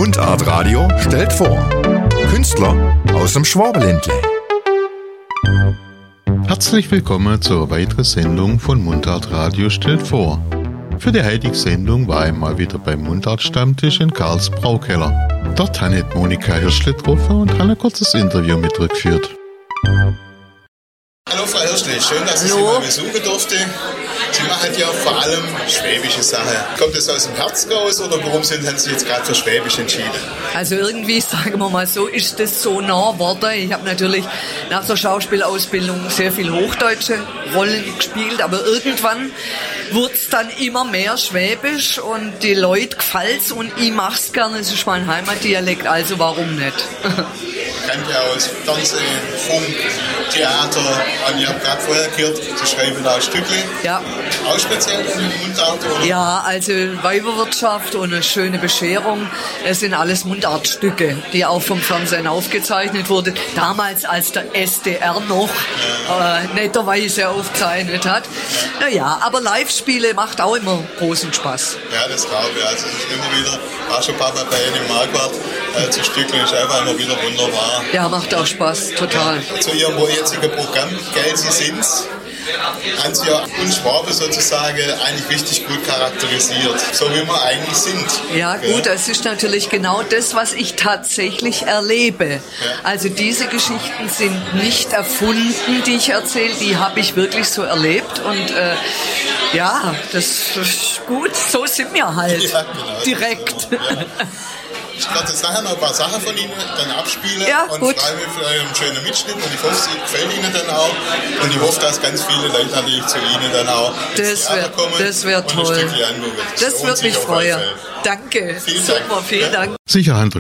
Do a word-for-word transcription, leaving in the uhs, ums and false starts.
Mundart Radio stellt vor. Künstler aus dem Schwabenländle. Herzlich willkommen zur weiteren Sendung von Mundart Radio stellt vor. Für die heutige Sendung war ich mal wieder beim Mundart-Stammtisch in Karls Braukeller. Dort habe ich Monika Hirschle getroffen und habe ein kurzes Interview mit ihr geführt. Hallo Frau Hirschle, schön, dass ich Sie mal besuchen durfte. Sie machen ja vor allem schwäbische Sachen. Kommt das aus dem Herz raus oder warum sind Sie sich jetzt gerade für Schwäbisch entschieden? Also irgendwie, sagen wir mal so, ist das so nah geworden. Ich habe natürlich nach der Schauspielausbildung sehr viel hochdeutsche Rollen gespielt, aber irgendwann wurde es dann immer mehr Schwäbisch und die Leute gefällt's und ich mach's gerne, es ist mein Heimatdialekt, also warum nicht? Ich kenne ja aus Fernsehen, Funk, Theater und ich habe gerade vorher gehört, Sie schreiben da Stücke. Ja. Auch speziell in den Mundart, oder? Ja, also Weiberwirtschaft und eine schöne Bescherung, es sind alles Mundartstücke, die auch vom Fernsehen aufgezeichnet wurden. Damals, als der S D R noch ja. äh, netterweise aufgezeichnet hat. Naja, aber Live-Spiele macht auch immer großen Spaß. Ja, das glaube ich. Also es ist immer wieder, war schon ein paar Mal bei Ihnen im Marquardt, äh, zu Stückeln ist einfach immer wieder wunderbar. Ja, macht auch Spaß, total. Ja, zu Ihrem jetzigen Programm, gell, Sie sind's, haben Sie ja uns Schwaben sozusagen eigentlich richtig gut charakterisiert, so wie wir eigentlich sind. Ja, gut, das ist natürlich genau das, was ich tatsächlich erlebe. Ja. Also diese Geschichten sind nicht erfunden, die ich erzähle, die habe ich wirklich so erlebt und äh, ja, das ist gut, so sind wir halt, ja, genau, direkt. So, ja. Ich werde jetzt nachher noch ein paar Sachen von Ihnen dann abspielen ja, und gut. freue mich für einen schönen Mitschnitt und ich hoffe, es gefällt Ihnen dann auch und ich hoffe, dass ganz viele Leute natürlich zu Ihnen dann auch ins Theater kommen das wär und toll. ein Stückchen angucken. Das, das würde mich freuen. Danke. Vielen Super, Dank. vielen ja. Dank. Sicher haben